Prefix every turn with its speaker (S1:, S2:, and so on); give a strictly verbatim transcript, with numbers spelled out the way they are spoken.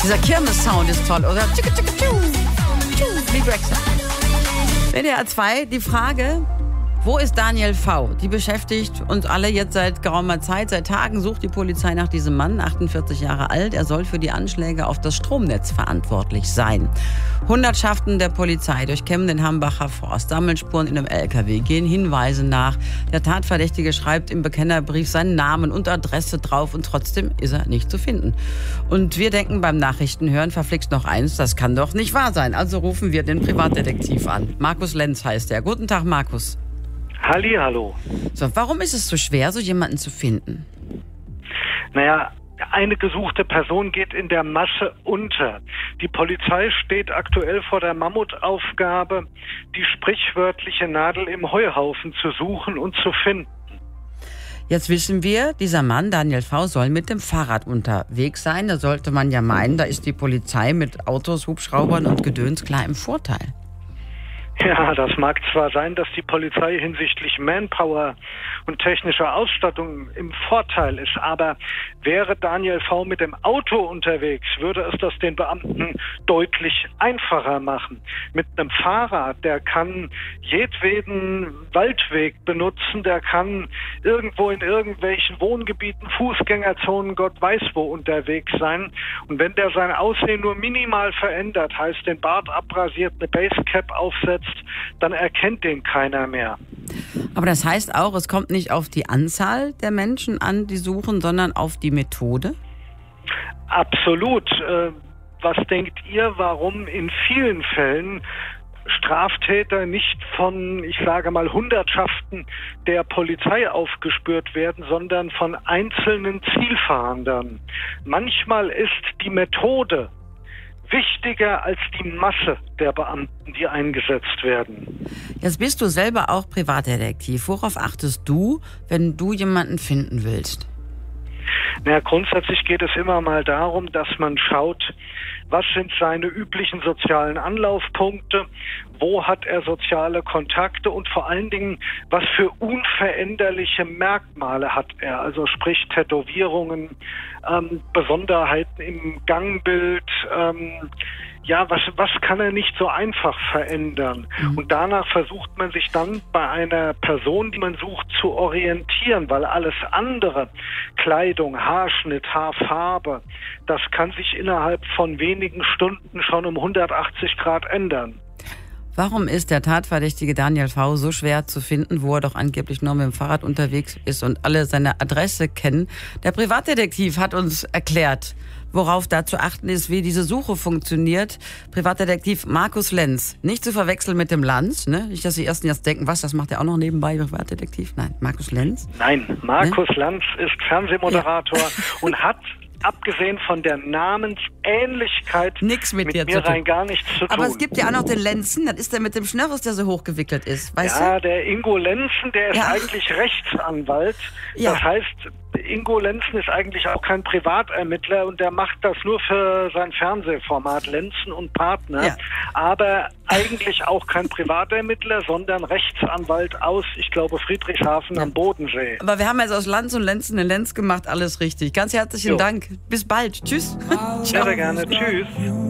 S1: Dieser Kirmes-Sound ist toll, oder? Wie Brexit. W D R zwei, die Frage, wo ist Daniel V.? Die beschäftigt uns alle jetzt seit geraumer Zeit. Seit Tagen sucht die Polizei nach diesem Mann, achtundvierzig Jahre alt. Er soll für die Anschläge auf das Stromnetz verantwortlich sein. Hundertschaften der Polizei durchkämmen den Hambacher Forst, sammeln Spuren in einem L K W, gehen Hinweisen nach. Der Tatverdächtige schreibt im Bekennerbrief seinen Namen und Adresse drauf und trotzdem ist er nicht zu finden. Und wir denken beim Nachrichtenhören verflixt noch eins, das kann doch nicht wahr sein. Also rufen wir den Privatdetektiv an. Markus Lenz heißt er. Guten Tag, Markus.
S2: Hallihallo.
S1: So, warum ist es so schwer, so jemanden zu finden?
S2: Naja, eine gesuchte Person geht in der Masse unter. Die Polizei steht aktuell vor der Mammutaufgabe, die sprichwörtliche Nadel im Heuhaufen zu suchen und zu finden.
S1: Jetzt wissen wir, dieser Mann, Daniel V., soll mit dem Fahrrad unterwegs sein. Da sollte man ja meinen, da ist die Polizei mit Autos, Hubschraubern und Gedöns klar im Vorteil.
S2: Ja, das mag zwar sein, dass die Polizei hinsichtlich Manpower und technischer Ausstattung im Vorteil ist, aber wäre Daniel V. mit dem Auto unterwegs, würde es das den Beamten deutlich einfacher machen. Mit einem Fahrrad, der kann jedweden Waldweg benutzen, der kann irgendwo in irgendwelchen Wohngebieten, Fußgängerzonen, Gott weiß wo unterwegs sein. Und wenn der sein Aussehen nur minimal verändert, heißt den Bart abrasiert, eine Basecap aufsetzt, dann erkennt den keiner mehr.
S1: Aber das heißt auch, es kommt nicht auf die Anzahl der Menschen an, die suchen, sondern auf die Methode?
S2: Absolut. Was denkt ihr, warum in vielen Fällen Straftäter nicht von, ich sage mal, Hundertschaften der Polizei aufgespürt werden, sondern von einzelnen Zielfahndern? Manchmal ist die Methode wichtiger als die Masse der Beamten, die eingesetzt werden.
S1: Jetzt bist du selber auch Privatdetektiv. Worauf achtest du, wenn du jemanden finden willst?
S2: Naja, grundsätzlich geht es immer mal darum, dass man schaut, was sind seine üblichen sozialen Anlaufpunkte, wo hat er soziale Kontakte und vor allen Dingen, was für unveränderliche Merkmale hat er, also sprich Tätowierungen, ähm, Besonderheiten im Gangbild, ähm, ja, was, was kann er nicht so einfach verändern? Mhm. Und danach versucht man sich dann bei einer Person, die man sucht, zu orientieren, weil alles andere, Kleidung, Haarschnitt, Haarfarbe, das kann sich innerhalb von wenigen Stunden schon um hundertachtzig Grad ändern.
S1: Warum ist der Tatverdächtige Daniel V. so schwer zu finden, wo er doch angeblich nur mit dem Fahrrad unterwegs ist und alle seine Adresse kennen? Der Privatdetektiv hat uns erklärt, worauf da zu achten ist, wie diese Suche funktioniert. Privatdetektiv Markus Lenz. Nicht zu verwechseln mit dem Lanz, ne? Nicht, dass die Ersten jetzt denken, was, das macht er auch noch nebenbei, Privatdetektiv? Nein, Markus Lenz.
S2: Nein, Markus ne? Lanz ist Fernsehmoderator ja. und hat abgesehen von der Namensähnlichkeit
S1: Nix mit,
S2: mit
S1: dir
S2: mir
S1: zu tun.
S2: rein gar nichts zu tun.
S1: Aber es gibt ja auch noch den Lenzen, das ist der mit dem Schnörres, der so hochgewickelt ist, weißt
S2: ja,
S1: du?
S2: der Ingo Lenzen, der ist
S1: ja.
S2: eigentlich Rechtsanwalt.
S1: Ja.
S2: Das heißt, Ingo Lenzen ist eigentlich auch kein Privatermittler und der macht das nur für sein Fernsehformat Lenzen und Partner.
S1: Ja.
S2: Aber eigentlich auch kein Privatermittler, sondern Rechtsanwalt aus, ich glaube, Friedrichshafen ja. am Bodensee.
S1: Aber wir haben jetzt aus Lanz und Lenzen einen Lenz gemacht, alles richtig. Ganz herzlichen jo. Dank. Bis bald. Tschüss.
S2: Sehr, sehr gerne. Tschüss.